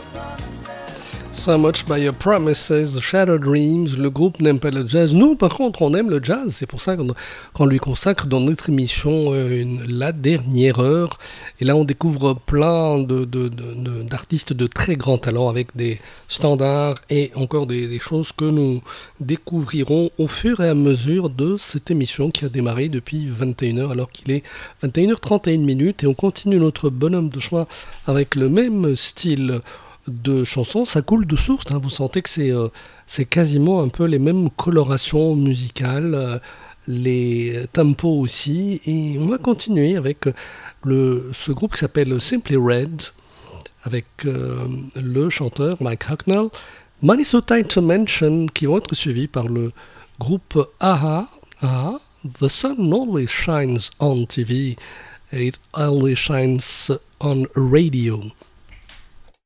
So Much by Your Promises, Shattered Dreams, le groupe n'aime pas le jazz. Nous, par contre, on aime le jazz. C'est pour ça qu'on lui consacre dans notre émission la dernière heure. Et là, on découvre plein d'artistes de très grand talent avec des standards et encore des choses que nous découvrirons au fur et à mesure de cette émission qui a démarré depuis 21h alors qu'il est 21h31 et on continue notre bonhomme de chemin avec le même style de chansons, ça coule de source, hein. Vous sentez que c'est quasiment un peu les mêmes colorations musicales, les tempos aussi, et on va continuer avec ce groupe qui s'appelle Simply Red, avec le chanteur Mike Hucknall, Money So Tight to Mention, qui vont être suivis par le groupe AHA, The Sun Always Shines on TV, it only shines on radio.